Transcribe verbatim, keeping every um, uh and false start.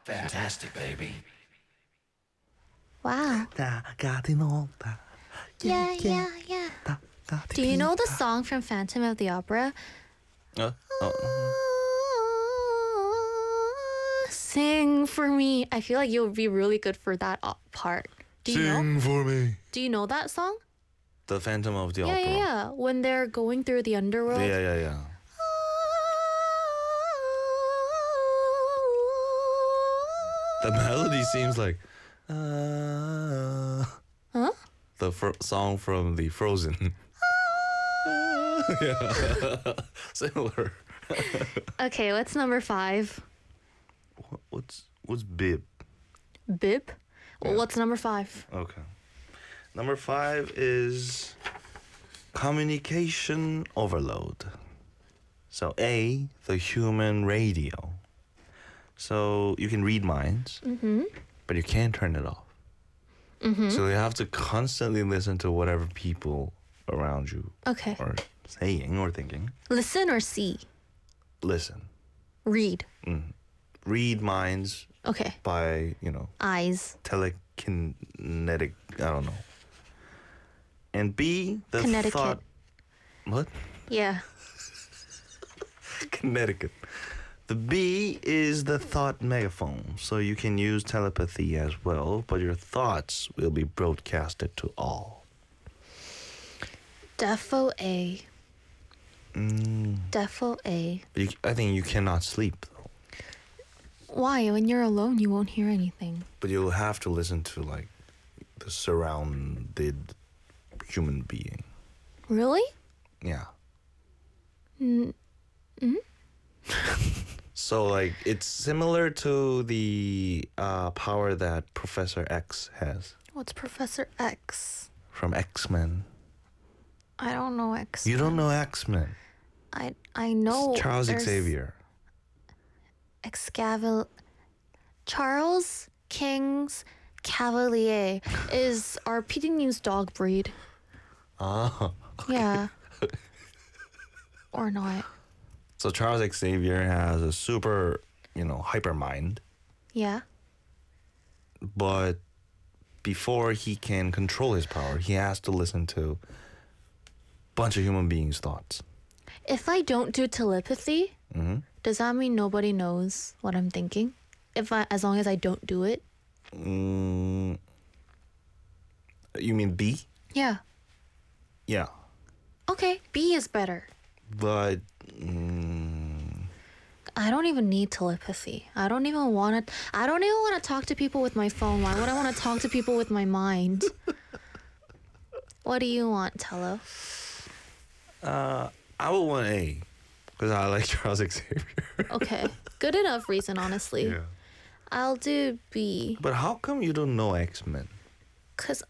Fantastic, baby. Wow. 다 같은 온다. Yeah, yeah, yeah. 다 같은 Do you know the 빛다. song from Phantom of the Opera? Uh, oh, Sing for me. I feel like you'll be really good for that o- part. Do you know? Sing for me. Do you know that song? The Phantom of the Yeah, Opera. yeah, yeah. When they're going through the underworld. Yeah, yeah, yeah. The melody seems like uh, Huh? the fr- song from the Frozen. Yeah, similar. Okay, what's number five? What- What's what's bib? Bib? Well, Yeah. what's number five? Okay. Number five is communication overload. So A, the human radio. So you can read minds, Mm-hmm. but you can't turn it off. Mm-hmm. So you have to constantly listen to whatever people around you Okay. are saying or thinking. Listen or see? Listen. Read. Mm. Read minds Okay. by, you know, Eyes. telekinetic, I don't know. And B, the Connecticut. thought. What? Yeah. Connecticut. The B is the thought megaphone, so you can use telepathy as well, but your thoughts will be broadcasted to all. Defo A. Mm, Defo A. but you, I think you cannot sleep, though. Why? When you're alone, you won't hear anything. But you'll have to listen to, like, the surrounded human being. Really? Yeah. Mm. So, like, it's similar to the uh, power that Professor X has What's Professor X? from X-Men. I don't know X. You don't know X-Men. I I know Charles there's Xavier. Excavil. Charles King's Cavalier is our P D News dog breed. Ah. Yeah. Or not. So Charles Xavier has a super, you know, hyper mind, Yeah. but before he can control his power, he has to listen to a bunch of human beings' thoughts. If I don't do telepathy, Hmm. does that mean nobody knows what I'm thinking? If I, as long as I don't do it? Mm, you mean B? Yeah. Yeah, Okay, B is better. but mm, I don't even need telepathy. I don't even want to. I don't even want to talk to people with my phone. Why would I want to talk to people with my mind? What do you want, Tello? uh, I would want A because I like Charles Xavier. Okay, good enough reason, honestly. I'll do B But how come you don't know X-Men? because